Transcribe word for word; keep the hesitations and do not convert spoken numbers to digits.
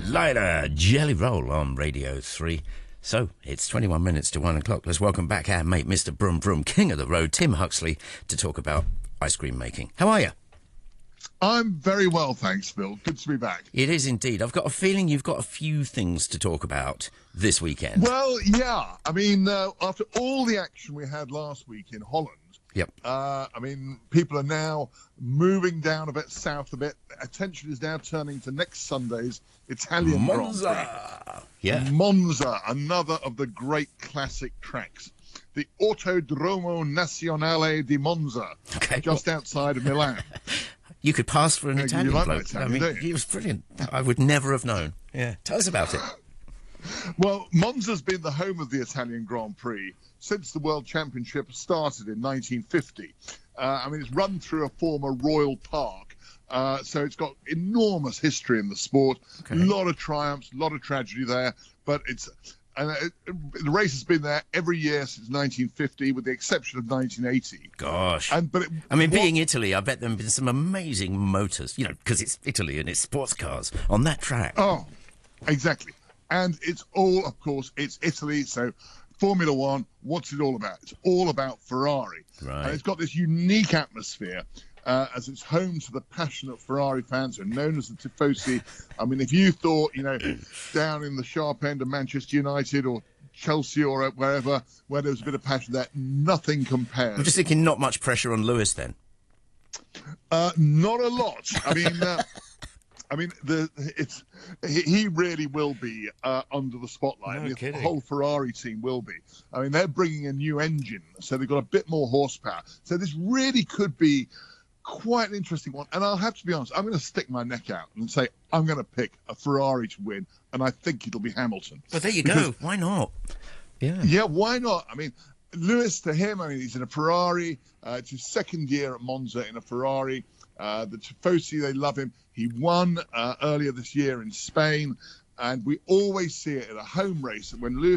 Lila Jelly Roll on Radio three. So, it's twenty-one minutes to one o'clock. Let's welcome back our mate, Mister Broom Broom, king of the road, Tim Huxley, to talk about ice cream making. How are you? I'm very well, thanks, Phil. Good to be back. It is indeed. I've got a feeling you've got a few things to talk about this weekend. Well, yeah. I mean, uh, after all the action we had last week in Holland, Yep. Uh, I mean, people are now moving down a bit south a bit. Attention is now turning to next Sunday's Italian Monza. Grand Prix. Yeah. Monza, another of the great classic tracks. The Autodromo Nazionale di Monza, Okay. just outside of Milan. You could pass for an Yeah, you Italian like bloke. that Italian, I mean, don't you? he was brilliant. I would never have known. Yeah. Tell us about it. Well, Monza's been the home of the Italian Grand Prix since the World Championship started in nineteen fifty. Uh, I mean, it's run through a former royal park, uh, so it's got enormous history in the sport. A Okay. lot of triumphs, a lot of tragedy there, but it's and it, the race has been there every year since nineteen fifty, with the exception of nineteen eighty. Gosh. And but it, I mean, what- being Italy, I bet there have been some amazing motors, you know, because it's Italy and it's sports cars on that track. Oh, exactly. And it's all, of course, it's Italy. So Formula One, what's it all about? It's all about Ferrari. Right. And it's got this unique atmosphere uh, as it's home to the passionate Ferrari fans who are known as the Tifosi. I mean, if you thought, you know, down in the sharp end of Manchester United or Chelsea or wherever, where there was a bit of passion there, nothing compares. I'm just thinking not much pressure on Lewis then. Uh, not a lot. I mean, uh, I mean, the it's he he really will be uh, under the spotlight. No I mean, kidding. the whole Ferrari team will be. I mean, they're bringing a new engine, so they've got a bit more horsepower. So this really could be quite an interesting one. And I'll have to be honest, I'm going to stick my neck out and say I'm going to pick a Ferrari to win, and I think it'll be Hamilton. But there you Because- go. Why not? Yeah. Yeah, why not? I mean, Lewis, to him, I mean, he's in a Ferrari. Uh, it's his second year at Monza in a Ferrari. Uh, the Tifosi, they love him. He won uh, earlier this year in Spain. And we always see it at a home race when Lewis